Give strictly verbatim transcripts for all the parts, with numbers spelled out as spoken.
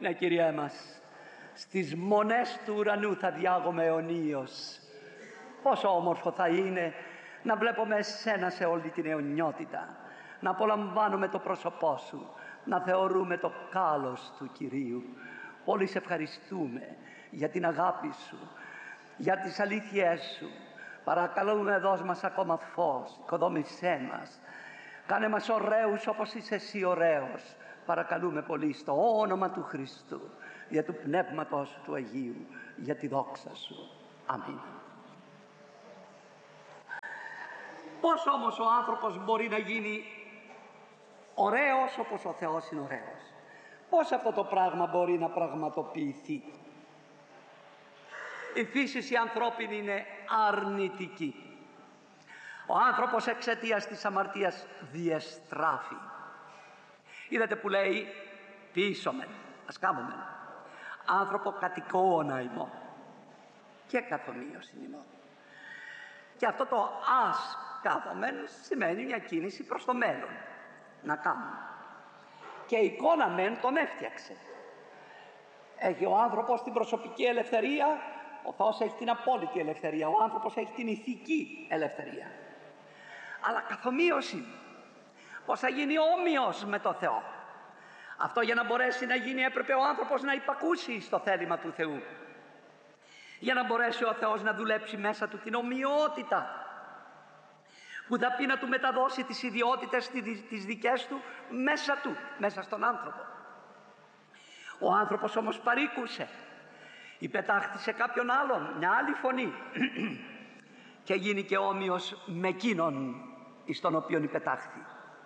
Ναι, Κυριέ μας, στις μονές του ουρανού θα διάγομαι αιωνίως. Πόσο όμορφο θα είναι να βλέπουμε εσένα σε όλη την αιωνιότητα, να απολαμβάνουμε το πρόσωπό σου, να θεωρούμε το κάλος του Κυρίου. Πολύ σε ευχαριστούμε για την αγάπη σου, για τις αλήθειές σου. Παρακαλούμε, δώσ' μας ακόμα φως, οικοδόμησέ μας. Κάνε μας ωραίους όπως είσαι εσύ ωραίος. Παρακαλούμε πολύ στο όνομα του Χριστού, για του Πνεύματος του Αγίου, για τη δόξα σου. Αμήν. Πώς όμως ο άνθρωπος μπορεί να γίνει ωραίος όπως ο Θεός είναι ωραίος? Πώς αυτό το πράγμα μπορεί να πραγματοποιηθεί? Η φύση η ανθρώπινη είναι αρνητική. Ο άνθρωπος εξαιτίας της αμαρτίας διεστράφει. Είδατε που λέει ποιήσομεν, ας κάμομεν, άνθρωπο κατοικώνα ημών και καθομοίωση ημών. Και αυτό το ας κάθομεν σημαίνει μια κίνηση προς το μέλλον, να κάνουμε. Και η εικόνα μεν τον έφτιαξε. Έχει ο άνθρωπος την προσωπική ελευθερία, ο Θεός έχει την απόλυτη ελευθερία, ο άνθρωπος έχει την ηθική ελευθερία. Αλλά καθομοίωση, πως θα γίνει όμοιος με το Θεό. Αυτό για να μπορέσει να γίνει έπρεπε ο άνθρωπος να υπακούσει στο θέλημα του Θεού, για να μπορέσει ο Θεός να δουλέψει μέσα του την ομοιότητα που θα πει να του μεταδώσει τις ιδιότητες τις δικές του μέσα του, μέσα στον άνθρωπο. Ο άνθρωπος όμως παρήκουσε, υπετάχθησε κάποιον άλλον, μια άλλη φωνή και γίνηκε όμοιος με εκείνον εις τον οποίον υπετάχθη.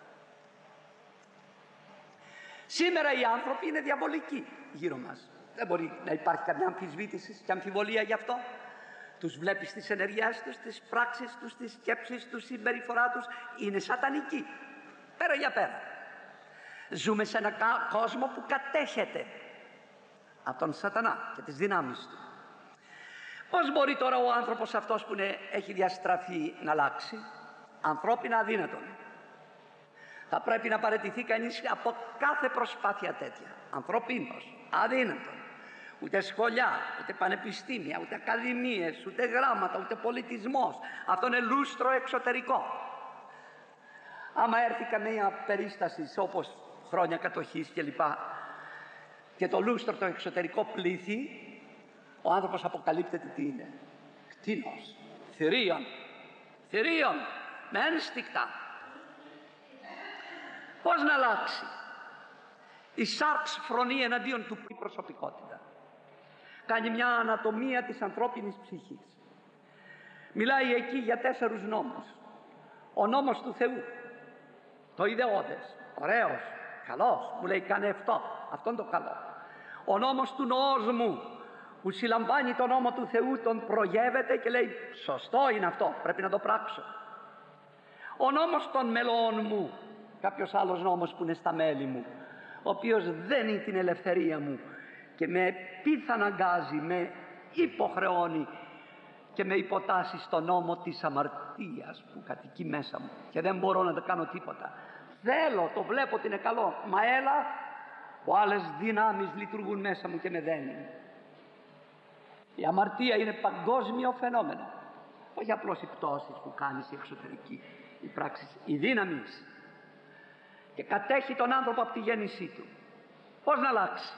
Σήμερα οι άνθρωποι είναι διαβολικοί γύρω μας. Δεν μπορεί να υπάρχει καμιά αμφισβήτηση και αμφιβολία γι' αυτό. Τους βλέπεις στις ενεργειές τους, στις πράξεις τους, στις σκέψεις τους, στη συμπεριφορά τους. Είναι σατανικοί, πέρα για πέρα. Ζούμε σε έναν κόσμο που κατέχεται από τον σατανά και τις δυνάμεις του. Πώς μπορεί τώρα ο άνθρωπος αυτός που είναι, έχει διαστραφεί να αλλάξει? Ανθρώπινα αδύνατον. Θα πρέπει να παραιτηθεί κανείς από κάθε προσπάθεια τέτοια. Ανθρωπίνος, αδύνατον. Ούτε σχολιά, ούτε πανεπιστήμια, ούτε ακαδημίες, ούτε γράμματα, ούτε πολιτισμός. Αυτό είναι λούστρο εξωτερικό. Άμα έρθει καμία περίσταση όπως χρόνια κατοχής κλπ, και το λούστρο το εξωτερικό πλήθει, ο άνθρωπος αποκαλύπτεται τι είναι. Κτήνος, θηρίων, θηρίων, με ένστικτα. Πώς να αλλάξει? Η σάρξ φρονεί εναντίον του η προσωπικότητα. Κάνει μια ανατομία της ανθρώπινης ψυχής. Μιλάει εκεί για τέσσερους νόμους. Ο νόμος του Θεού, το ιδεώδες, ωραίος, καλός, μου λέει κάνε αυτό, αυτό είναι το καλό. Ο νόμος του νοός μου, που συλλαμβάνει τον νόμο του Θεού, τον προγεύεται και λέει σωστό είναι αυτό, πρέπει να το πράξω. Ο νόμος των μελών μου, κάποιος άλλος νόμος που είναι στα μέλη μου, ο οποίος δένει την ελευθερία μου και με πιθαναγκάζει, με υποχρεώνει και με υποτάσσει στον νόμο της αμαρτίας που κατοικεί μέσα μου και δεν μπορώ να το κάνω τίποτα. Θέλω, το βλέπω ότι είναι καλό, μα έλα που άλλες δυνάμεις λειτουργούν μέσα μου και με δένουν. Η αμαρτία είναι παγκόσμιο φαινόμενο, όχι απλώς οι πτώσεις που κάνεις η εξωτερική, οι πράξεις, η δύναμη και κατέχει τον άνθρωπο από τη γέννησή του. Πώς να αλλάξει?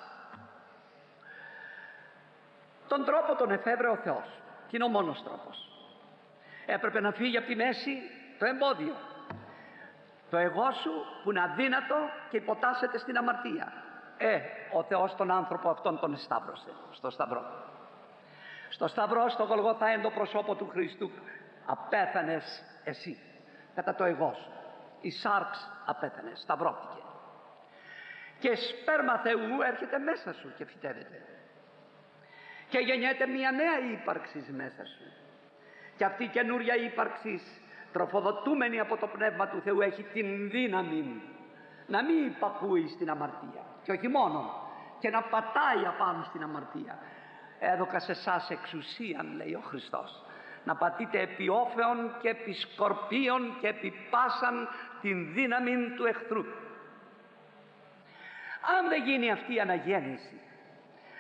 Τον τρόπο τον εφεύρε ο Θεός και είναι ο μόνος τρόπος. Έπρεπε να φύγει από τη μέση το εμπόδιο, το εγώ σου που είναι αδύνατο και υποτάσσεται στην αμαρτία. Ε, ο Θεός τον άνθρωπο αυτόν τον εσταύρωσε στο σταυρό. Στο σταυρό, στο Γολγοθά, εν το προσώπο του Χριστού, απέθανες εσύ κατά το εγώ σου. Η σάρξ απέθανε, σταυρώθηκε. Και σπέρμα Θεού έρχεται μέσα σου και φυτεύεται. Και γεννιέται μια νέα ύπαρξη μέσα σου. Και αυτή η καινούρια ύπαρξη, τροφοδοτούμενη από το Πνεύμα του Θεού, έχει την δύναμη να μην υπακούει στην αμαρτία. Και όχι μόνο, και να πατάει απάνω στην αμαρτία. Έδωκα σε εσάς εξουσίαν, λέει ο Χριστός, να πατείτε επί όφεων και επί σκορπίων και επί πάσαν την δύναμη του εχθρού. Αν δεν γίνει αυτή η αναγέννηση,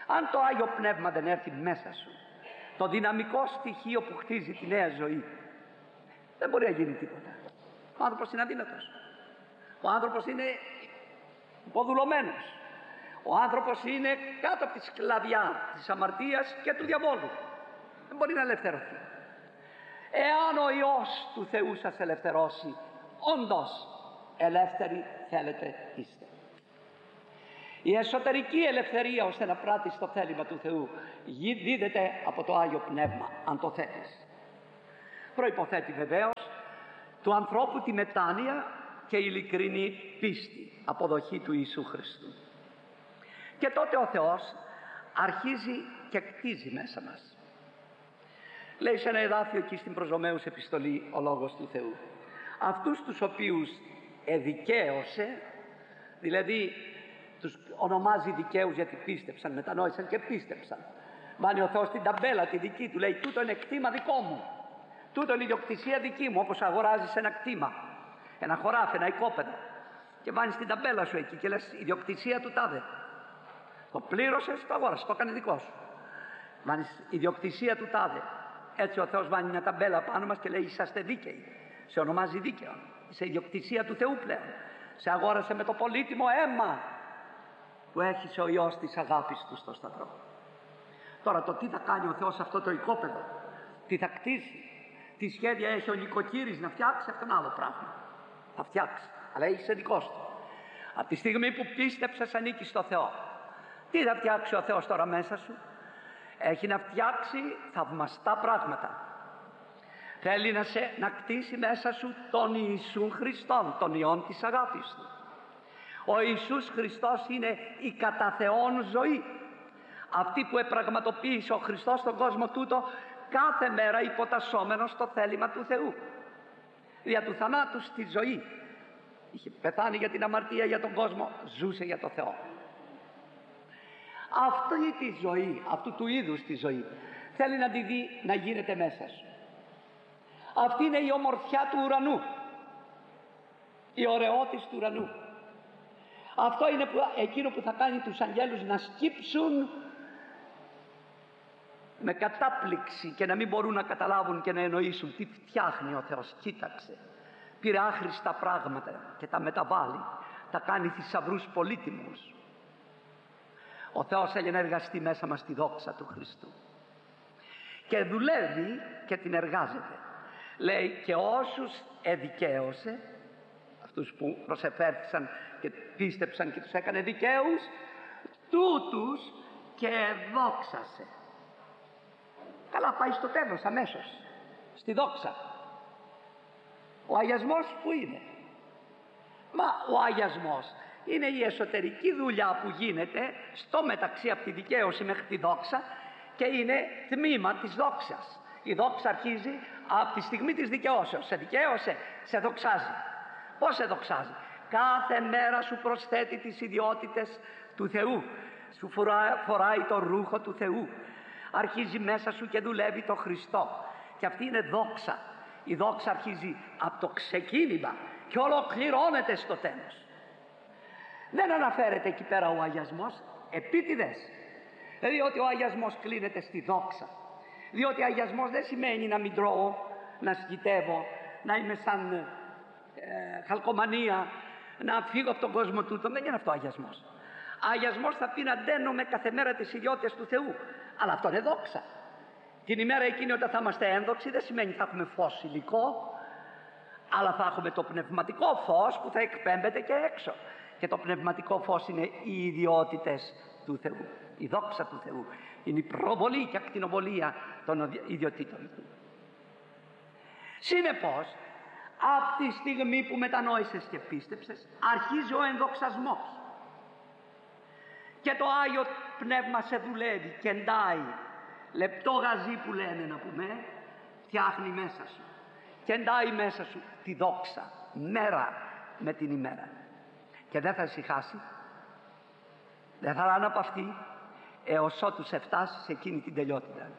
Αν το Άγιο Πνεύμα δεν έρθει μέσα σου, το δυναμικό στοιχείο που χτίζει τη νέα ζωή, δεν μπορεί να γίνει τίποτα. Ο άνθρωπος είναι αδύνατος. Ο άνθρωπος είναι υποδουλωμένος. Ο άνθρωπος είναι κάτω από τη σκλαβιά της αμαρτίας και του διαβόλου. Δεν μπορεί να ελευθερωθεί. Εάν ο Υιός του Θεού σας ελευθερώσει, όντως ελεύθεροι θέλετε είστε. Η εσωτερική ελευθερία ώστε να πράττεις το θέλημα του Θεού δίδεται από το Άγιο Πνεύμα, αν το θέλεις. Προϋποθέτει βεβαίως του ανθρώπου τη μετάνοια και ειλικρινή πίστη, αποδοχή του Ιησού Χριστού. Και τότε ο Θεός αρχίζει και κτίζει μέσα μας. Λέει σε ένα εδάφιο εκεί στην προς Ρωμαίους επιστολή ο Λόγος του Θεού, αυτούς τους οποίους εδικαίωσε, δηλαδή τους ονομάζει δικαίους γιατί πίστεψαν, μετανόησαν και πίστεψαν. Βάνει ο Θεός την ταμπέλα τη δική του, λέει τούτο είναι κτήμα δικό μου, τούτο είναι ιδιοκτησία δική μου, όπως αγοράζεις ένα κτήμα, ένα χωράφι, ένα οικόπεδο, και βάνεις την ταμπέλα σου εκεί και λες ιδιοκτησία του τάδε. Το πλήρωσες, το αγόρασες, το έκανε δικό σου. Βάνεις ιδιοκτησία του τάδε. Έτσι ο Θεός βάνει μια ταμπέλα πάνω μας και λέει είσαστε δίκαιοι. Σε ονομάζει δίκαιο. Είσαι ιδιοκτησία του Θεού πλέον. Σε αγόρασε με το πολύτιμο αίμα που έχεις ο Υιός της αγάπης του στο σταυρό. Τώρα το τι θα κάνει ο Θεός σε αυτό το οικόπεδο, τι θα κτίσει, τι σχέδια έχει ο νοικοκύρης να φτιάξει, αυτό είναι άλλο πράγμα. Θα φτιάξει, αλλά είσαι δικός του. Από τη στιγμή που πίστεψες ανήκεις στο Θεό. Τι θα φτιάξει ο Θεός τώρα μέσα σου? Έχει να φτιάξει θαυμαστά πράγματα. Θέλει να, σε, να κτίσει μέσα σου τον Ιησού Χριστόν, τον Υιόν της αγάπης του. Ο Ιησούς Χριστός είναι η κατά Θεόν ζωή. Αυτή που επραγματοποίησε ο Χριστός στον κόσμο τούτο, κάθε μέρα υποτασσόμενος στο θέλημα του Θεού. Δια του θανάτου στη ζωή. Είχε πεθάνει για την αμαρτία, για τον κόσμο, ζούσε για τον Θεό. Αυτή τη ζωή, αυτού του είδους τη ζωή, θέλει να τη δει να γίνεται μέσα σου. Αυτή είναι η ομορφιά του ουρανού, η ωραιότης του ουρανού. Αυτό είναι που, εκείνο που θα κάνει τους αγγέλους να σκύψουν με κατάπληξη και να μην μπορούν να καταλάβουν και να εννοήσουν τι φτιάχνει ο Θεός. Κοίταξε, πήρε άχρηστα πράγματα και τα μεταβάλλει, τα κάνει θησαυρούς πολύτιμους. Ο Θεός θέλει να εργαστεί μέσα μας τη δόξα του Χριστού και δουλεύει και την εργάζεται. Λέει και όσους εδικαίωσε, αυτούς που προσεφέρθησαν και πίστεψαν και τους έκανε δικαίους, τούτους και δόξασε. Καλά, πάει στο τέλος αμέσως, στη δόξα. Ο αγιασμός που είναι? Μα ο αγιασμός είναι η εσωτερική δουλειά που γίνεται στο μεταξύ από τη δικαίωση μέχρι τη δόξα και είναι τμήμα της δόξας. Η δόξα αρχίζει από τη στιγμή της δικαιώσεως. Σε δικαίωσε, σε δοξάζει. Πώς σε δοξάζει? Κάθε μέρα σου προσθέτει τις ιδιότητες του Θεού. Σου φοράει το ρούχο του Θεού. Αρχίζει μέσα σου και δουλεύει το Χριστό. Και αυτή είναι δόξα. Η δόξα αρχίζει από το ξεκίνημα και ολοκληρώνεται στο τέλος. Δεν αναφέρεται εκεί πέρα ο αγιασμός, επίτηδες. Διότι ο αγιασμός κλείνεται στη δόξα. Διότι αγιασμός δεν σημαίνει να μην τρώω, να σκητεύω, να είμαι σαν ε, χαλκομανία, να φύγω από τον κόσμο τούτο. Δεν είναι αυτό αγιασμός. Αγιασμός θα πει να νταίνομαι κάθε μέρα τις ιδιότητες του Θεού. Αλλά αυτό είναι δόξα. Την ημέρα εκείνη όταν θα είμαστε ένδοξοι δεν σημαίνει θα έχουμε φως υλικό, αλλά θα έχουμε το πνευματικό φως που θα εκπέμπεται και έξω. Και το πνευματικό φως είναι οι ιδιότητες του Θεού. Η δόξα του Θεού είναι η προβολή και ακτινοβολία των ιδιωτήτων του. Συνεπώς, από τη στιγμή που μετανόησες και πίστεψες, αρχίζει ο ενδοξασμός. Και το Άγιο Πνεύμα σε δουλεύει και εντάει. Λεπτό γαζί που λένε να πούμε, φτιάχνει μέσα σου. Και εντάει μέσα σου τη δόξα, μέρα με την ημέρα. Και δεν θα ησυχάσει, δεν θα αναπαυτεί έως ότου σε φτάσει σε εκείνη την τελειότητα.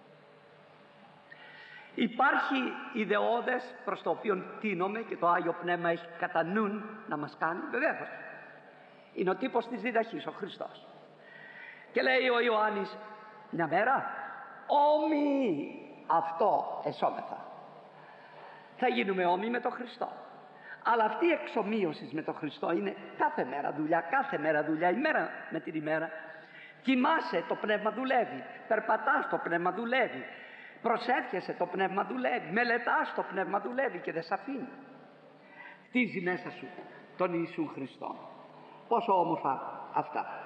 Υπάρχει ιδεώδες προς το οποίο τίνομαι και το Άγιο Πνεύμα έχει κατά νουν να μας κάνει, βεβαίως. Είναι ο τύπος της διδαχής, ο Χριστός. Και λέει ο Ιωάννης, μια μέρα, όμοιοι αυτό εσώμεθα. Θα γίνουμε όμοιοι με τον Χριστό. Αλλά αυτή η εξομοίωση με τον Χριστό είναι κάθε μέρα δουλειά, κάθε μέρα δουλειά, ημέρα με την ημέρα. Κοιμάσαι, το πνεύμα δουλεύει. Περπατάς, το πνεύμα δουλεύει. Προσεύχεσαι, το πνεύμα δουλεύει. Μελετάς, το πνεύμα δουλεύει και δεν σ' αφήνει. Χτίζει μέσα σου τον Ιησού Χριστό. Πόσο όμορφα αυτά.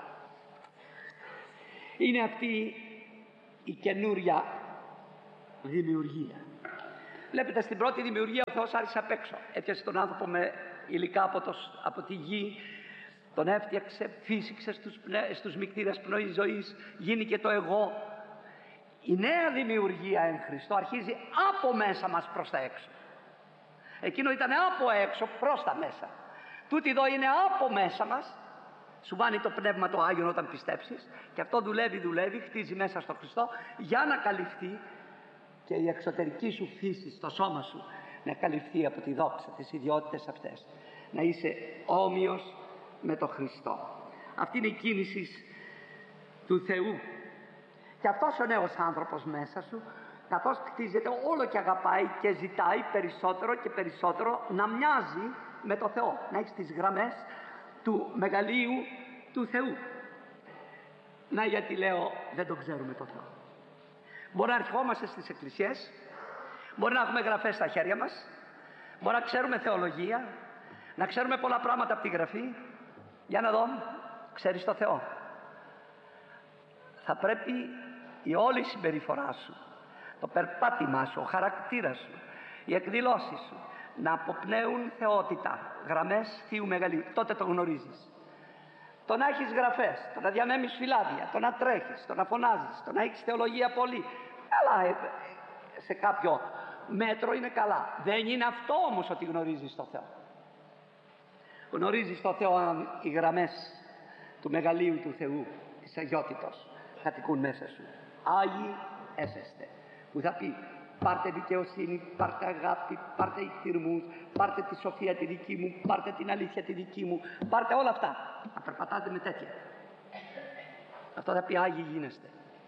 Είναι αυτή η καινούρια δημιουργία. Βλέπετε, στην πρώτη δημιουργία ο Θεός άρχισε απ' έξω. Έφτιαξε τον άνθρωπο με υλικά από, το, από τη γη, τον έφτιαξε, φύσηξε στους, πνε, στους μυκτήρες πνοή ζωής, γίνηκε το εγώ. Η νέα δημιουργία εν Χριστώ αρχίζει από μέσα μας προς τα έξω. Εκείνο ήταν από έξω προς τα μέσα. Τούτη εδώ είναι από μέσα μας. Σου βάνει το Πνεύμα το Άγιον όταν πιστέψεις, και αυτό δουλεύει, δουλεύει, χτίζει μέσα στο Χριστό για να καλυφθεί και η εξωτερική σου φύση στο σώμα σου να καλυφθεί από τη δόξα, τις ιδιότητες αυτές. Να είσαι όμοιος με τον Χριστό. Αυτή είναι η κίνηση του Θεού. Και αυτός ο νέος άνθρωπος μέσα σου, καθώς κτίζεται, όλο και αγαπάει και ζητάει περισσότερο και περισσότερο να μοιάζει με το Θεό, να έχει τις γραμμές του μεγαλείου του Θεού. Να, γιατί λέω δεν τον ξέρουμε το Θεό. Μπορεί να ερχόμαστε στις εκκλησίες, μπορεί να έχουμε γραφές στα χέρια μας, μπορεί να ξέρουμε θεολογία, να ξέρουμε πολλά πράγματα από τη Γραφή. Για να δω, ξέρεις το Θεό? Θα πρέπει η όλη συμπεριφορά σου, το περπάτημά σου, ο χαρακτήρας σου, οι εκδηλώσεις σου να αποπνέουν θεότητα, γραμμές Θείου Μεγαλείου. Τότε το γνωρίζεις. Το να έχεις γραφές, το να διανέμεις φυλάδια, το να τρέχεις, το να φωνάζεις, το να έχεις θεολογία πολύ, καλά, σε κάποιο μέτρο είναι καλά. Δεν είναι αυτό όμως ότι γνωρίζεις το Θεό. Γνωρίζεις το Θεό αν οι γραμμές του μεγαλείου του Θεού, της αγιότητος, κατοικούν μέσα σου. Άγιοι έσεστε, που θα πει πάρτε δικαιοσύνη, πάρτε αγάπη, πάρτε ηχθυρμούς, πάρτε τη σοφία τη δική μου, πάρτε την αλήθεια τη δική μου, πάρτε όλα αυτά. Να περπατάτε με τέτοια. Αυτό θα πει Άγιοι γίνεστε.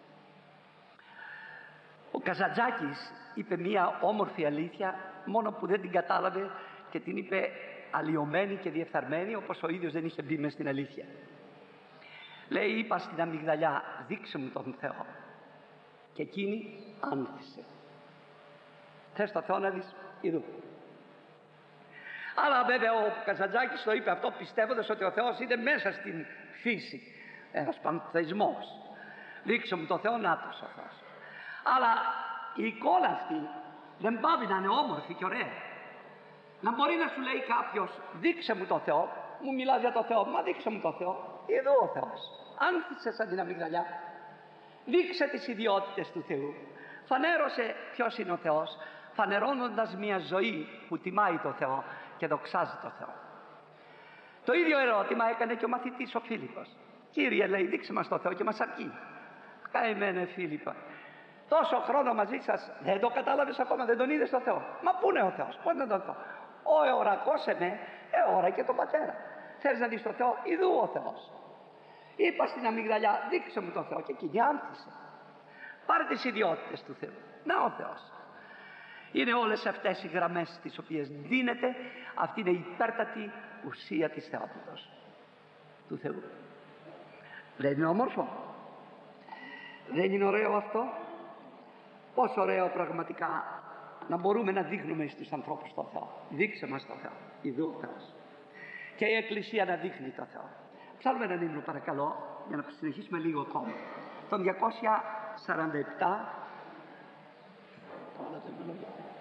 Ο Καζαντζάκης είπε μία όμορφη αλήθεια, μόνο που δεν την κατάλαβε και την είπε αλλοιωμένη και διεφθαρμένη, όπως ο ίδιος δεν είχε μπει μες στην αλήθεια. Λέει, είπα στην αμυγδαλιά, δείξε μου τον Θεό. Και εκείνη άνθησε. Θες το Θεό να δεις? Ιδού. Αλλά βέβαια ο Καζαντζάκης το είπε αυτό πιστεύοντας ότι ο Θεός είναι μέσα στην φύση. Ένας πανθεϊσμός. Δείξε μου τον Θεό, νάτος ο Θεός. Αλλά η εικόνα αυτή δεν πάβει να είναι όμορφη και ωραία. Να μπορεί να σου λέει κάποιος, δείξε μου τον Θεό, μου μιλάς για τον Θεό, μα δείξε μου τον Θεό. Εδώ ο Θεός. Άνθησε σαν την αμυγδαλιά. Δείξε τις ιδιότητες του Θεού. Φανέρωσε ποιος είναι ο Θεός, φανερώνοντας μια ζωή που τιμάει το Θεό και δοξάζει το Θεό. Το ίδιο ερώτημα έκανε και ο μαθητής ο Φίλιππος. Κύριε, λέει, δείξε μας το Θεό και μας αρκεί. Καημένε Φίλιππα, τόσο χρόνο μαζί σας, δεν το κατάλαβες ακόμα, δεν τον είδες το Θεό? Μα πού είναι ο Θεός, πού είναι τον Θεό? Ο εωρακός εμέ, εώρα και τον Πατέρα. Θέλεις να δεις το Θεό? Ιδού ο Θεός. Είπα στην αμυγδαλιά, δείξε μου τον Θεό, και εκείνη άνθησε. Πάρε τις ιδιότητες του Θεού. Να ο Θεός. Είναι όλες αυτές οι γραμμές τις οποίες δίνεται. Αυτή είναι η υπέρτατη ουσία της θεότητος του Θεού. Δεν είναι όμορφο? Δεν είναι ωραίο αυτό? Πόσο ωραίο πραγματικά να μπορούμε να δείχνουμε στους ανθρώπους το Θεό. Δείξε μας το Θεό. Ιδού ο Θεός. Και η Εκκλησία να δείχνει το Θεό. Ψάλουμε έναν ύμνο παρακαλώ, για να συνεχίσουμε λίγο ακόμα. Τον διακόσια σαράντα επτά.